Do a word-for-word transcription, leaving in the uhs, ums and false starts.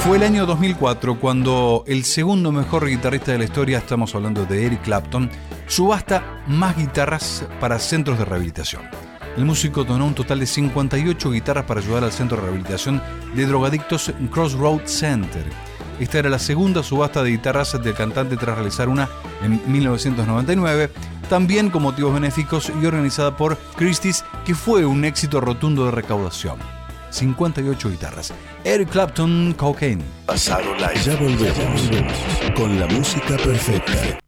Fue el año dos mil cuatro cuando el segundo mejor guitarrista de la historia, estamos hablando de Eric Clapton, subasta más guitarras para centros de rehabilitación. El músico donó un total de cincuenta y ocho guitarras para ayudar al centro de rehabilitación de drogadictos Crossroads Center. Esta era la segunda subasta de guitarras del cantante tras realizar una en mil novecientos noventa y nueve, también con motivos benéficos y organizada por Christie's, que fue un éxito rotundo de recaudación. cincuenta y ocho guitarras. Eric Clapton, Cocaine. Pasado Live. Ya volvemos con la música perfecta.